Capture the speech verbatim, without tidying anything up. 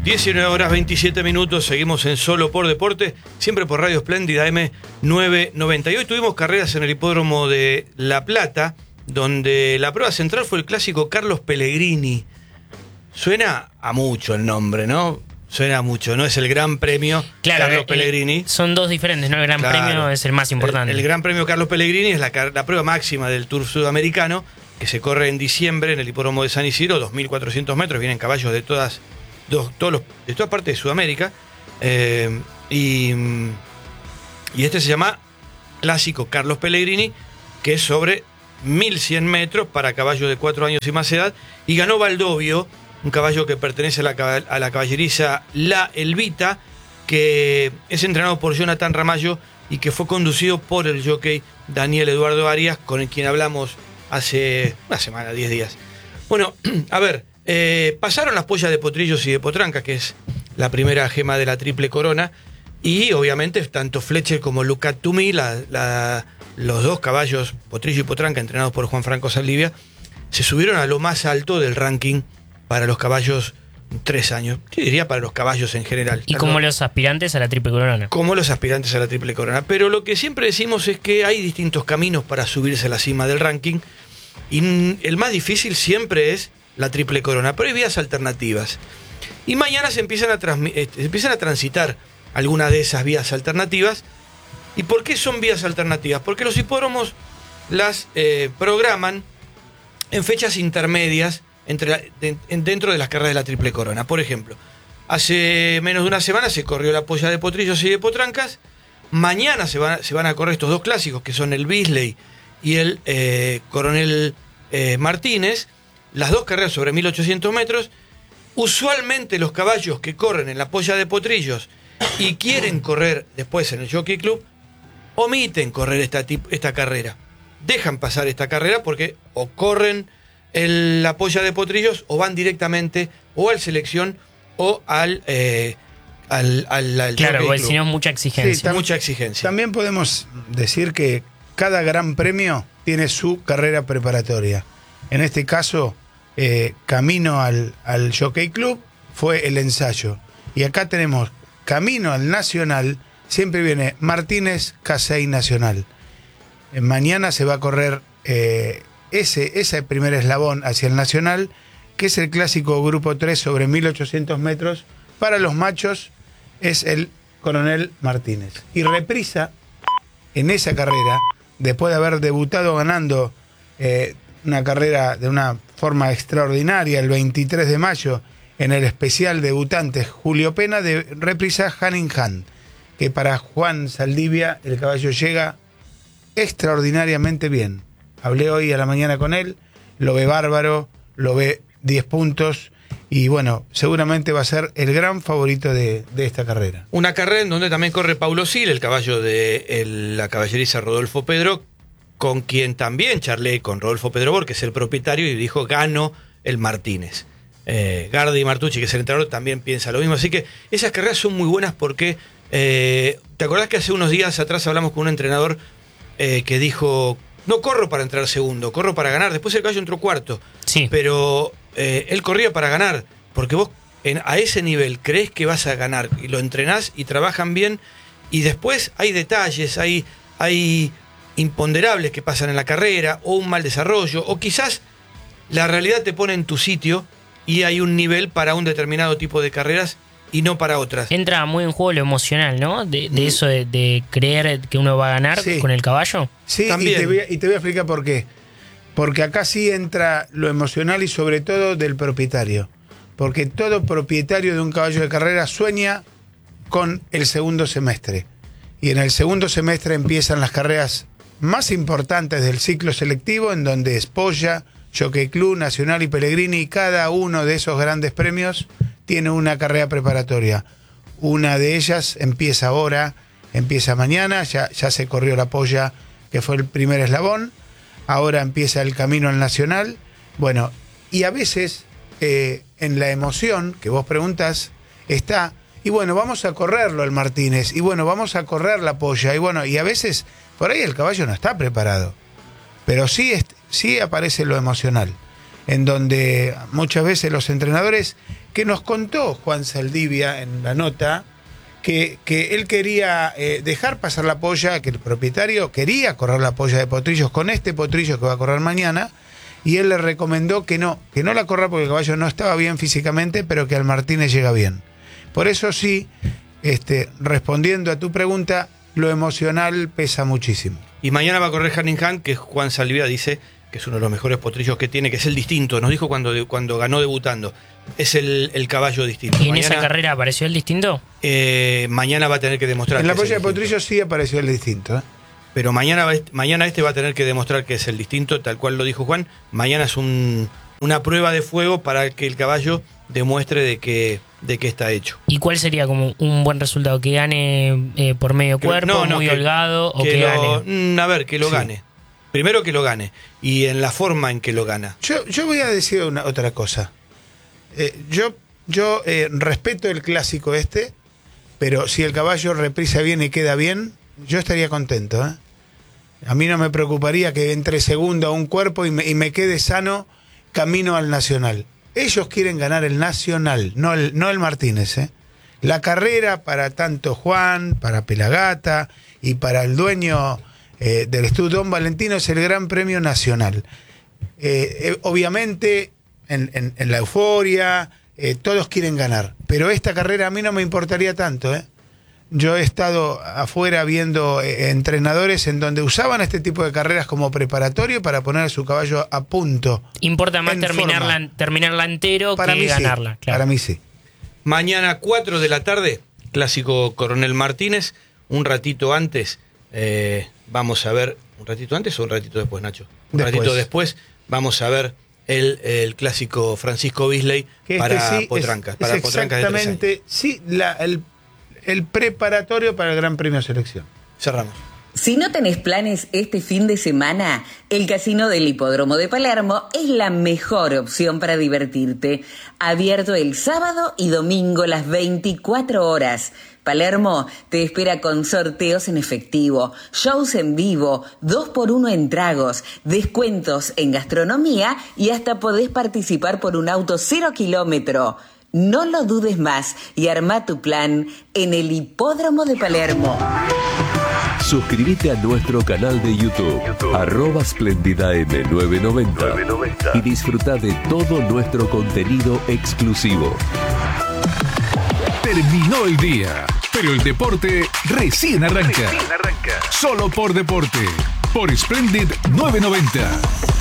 diecinueve horas veintisiete minutos, seguimos en Solo por Deporte, siempre por Radio Espléndida eme novecientos noventa. Y hoy tuvimos carreras en el hipódromo de La Plata, donde la prueba central fue el clásico Carlos Pellegrini. Suena a mucho el nombre, ¿no? Suena a mucho, ¿no? Es el Gran Premio claro, Carlos el, Pellegrini. Son dos diferentes, ¿no? El Gran claro. Premio es el más importante. El, el Gran Premio Carlos Pellegrini es la, la prueba máxima del Tour Sudamericano, que se corre en diciembre en el hipódromo de San Isidro, dos mil cuatrocientos metros, vienen caballos de todas, dos, todos los, de todas partes de Sudamérica, eh, y, y este se llama Clásico Carlos Pellegrini, que es sobre mil cien metros para caballos de cuatro años y más edad, y ganó Baldovio, un caballo que pertenece a la, a la caballeriza La Elvita, que es entrenado por Jonathan Ramallo y que fue conducido por el jockey Daniel Eduardo Arias, con el quien hablamos hace una semana, diez días. Bueno, a ver, eh, pasaron las pollas de Potrillos y de Potranca, que es la primera gema de la Triple Corona, y obviamente tanto Fletcher como Lucat Tumí, la, la, los dos caballos, Potrillo y Potranca, entrenados por Juan Franco Saldivia, se subieron a lo más alto del ranking para los caballos tres años. Yo diría para los caballos en general. Y como los aspirantes a la Triple Corona. Como los aspirantes a la Triple Corona. Pero lo que siempre decimos es que hay distintos caminos para subirse a la cima del ranking. Y el más difícil siempre es la Triple Corona. Pero hay vías alternativas. Y mañana se empiezan a, transmi- se empiezan a transitar algunas de esas vías alternativas. ¿Y por qué son vías alternativas? Porque los hipódromos las eh, programan en fechas intermedias Entre la, de, dentro de las carreras de la Triple Corona. Por ejemplo, hace menos de una semana se corrió la polla de Potrillos y de Potrancas. Mañana se van, se van a correr estos dos clásicos, que son el Bisley y el eh, Coronel eh, Martínez. Las dos carreras sobre mil ochocientos metros. Usualmente los caballos que corren en la polla de Potrillos y quieren correr después en el Jockey Club, omiten correr esta, esta carrera. Dejan pasar esta carrera porque o corren El, la polla de Potrillos o van directamente o al selección o al eh, al, al, al claro, porque si no es mucha exigencia. Sí, tam- mucha exigencia. También podemos decir que cada gran premio tiene su carrera preparatoria. En este caso, eh, camino al, al Jockey Club fue el ensayo. Y acá tenemos camino al Nacional, siempre viene Martínez Casey Nacional. Eh, mañana se va a correr eh, Ese, ese primer eslabón hacia el Nacional, que es el clásico Grupo tres sobre mil ochocientos metros. Para los machos es el Coronel Martínez. Y reprisa en esa carrera, después de haber debutado ganando eh, una carrera de una forma extraordinaria el veintitrés de mayo en el especial debutantes Julio Pena, de reprisa Hanning Han, que para Juan Saldivia el caballo llega extraordinariamente bien. Hablé hoy a la mañana con él, lo ve bárbaro, lo ve diez puntos y bueno, seguramente va a ser el gran favorito de, de esta carrera. Una carrera en donde también corre Paulo Sil, el caballo de el, la caballeriza Rodolfo Pedro, con quien también charlé con Rodolfo Pedro Bor, que es el propietario, y dijo gano el Martínez. Eh, Gardi Martucci, que es el entrenador, también piensa lo mismo. Así que esas carreras son muy buenas porque, eh, ¿te acordás que hace unos días atrás hablamos con un entrenador eh, que dijo: no corro para entrar segundo, corro para ganar? Después el caballo entró cuarto. Sí. Pero eh, él corría para ganar, porque vos en, a ese nivel crees que vas a ganar, y lo entrenás y trabajan bien, y después hay detalles, hay, hay imponderables que pasan en la carrera, o un mal desarrollo, o quizás la realidad te pone en tu sitio y hay un nivel para un determinado tipo de carreras y no para otras. Entra muy en juego lo emocional, ¿no? De, de eso de, de creer que uno va a ganar Sí. con el caballo. Sí, También. y te, voy a, y te voy a explicar por qué. Porque acá sí entra lo emocional y sobre todo del propietario. Porque todo propietario de un caballo de carrera sueña con el segundo semestre. Y en el segundo semestre empiezan las carreras más importantes del ciclo selectivo, en donde es Polla, Jockey Club, Nacional y Pellegrini, y cada uno de esos grandes premios tiene una carrera preparatoria. Una de ellas empieza ahora, empieza mañana, ya, ya se corrió la Polla, que fue el primer eslabón. Ahora empieza el camino al Nacional. Bueno, y a veces eh, en la emoción que vos preguntás está, y bueno, vamos a correrlo el Martínez, y bueno, vamos a correr la Polla, y bueno, y a veces por ahí el caballo no está preparado, pero sí, es, sí aparece lo emocional. en donde muchas veces los entrenadores, que nos contó Juan Saldivia en la nota, que, que él quería eh, dejar pasar la polla, que el propietario quería correr la polla de Potrillos con este Potrillo que va a correr mañana, y él le recomendó que no, que no la corra porque el caballo no estaba bien físicamente, pero que al Martínez llega bien. Por eso sí, este, respondiendo a tu pregunta, lo emocional pesa muchísimo. Y mañana va a correr Hanningham, que Juan Saldivia dice que es uno de los mejores potrillos que tiene, que es el distinto. Nos dijo cuando, cuando ganó debutando. Es el, el caballo distinto. ¿Y en mañana, esa carrera apareció el distinto? Eh, mañana va a tener que demostrar. En la que polla es de el Potrillo sí apareció el distinto, ¿eh? Pero mañana, va, mañana este va a tener que demostrar que es el distinto, tal cual lo dijo Juan. Mañana es un, una prueba de fuego para que el caballo demuestre de que, de que está hecho. ¿Y cuál sería como un buen resultado? ¿Que gane eh, por medio cuerpo, no, no, muy que, holgado, o que, que gane? Lo, a ver, que lo sí. gane. Primero que lo gane. Y en la forma en que lo gana. Yo, yo voy a decir una, otra cosa. Eh, yo yo eh, respeto el clásico este, pero si el caballo reprisa bien y queda bien, yo estaría contento, ¿eh? A mí no me preocuparía que entre segundo a un cuerpo y me, y me quede sano camino al Nacional. Ellos quieren ganar el Nacional, no el, no el Martínez, ¿eh? La carrera para tanto Juan, para Pelagata y para el dueño eh, del Estudio Don Valentino es el Gran Premio Nacional. Eh, eh, obviamente, en, en, en la euforia, eh, todos quieren ganar, pero esta carrera a mí no me importaría tanto, ¿eh? Yo he estado afuera viendo eh, entrenadores en donde usaban este tipo de carreras como preparatorio para poner a su caballo a punto. Importa más terminarla, terminarla entero para que mí ganarla. Sí, claro. Para mí sí. Mañana cuatro de la tarde, clásico Coronel Martínez. Un ratito antes, eh, vamos a ver, ¿un ratito antes o un ratito después, Nacho? Un después. ratito después vamos a ver el, el clásico Francisco Bisley que para este sí Potrancas. Es, para es Potrancas exactamente, sí, la, el, el preparatorio para el Gran Premio Selección. Cerramos. Si no tenés planes este fin de semana, el Casino del Hipódromo de Palermo es la mejor opción para divertirte. Abierto el sábado y domingo las veinticuatro horas. Palermo te espera con sorteos en efectivo, shows en vivo, dos por uno en tragos, descuentos en gastronomía y hasta podés participar por un auto cero kilómetro. No lo dudes más y arma tu plan en el Hipódromo de Palermo. Suscríbete a nuestro canal de YouTube, YouTube. arroba Splendida M nueve noventa, y disfruta de todo nuestro contenido exclusivo. Terminó el día, pero el deporte recién arranca. Recién arranca. Solo por Deporte, por Splendid nueve noventa.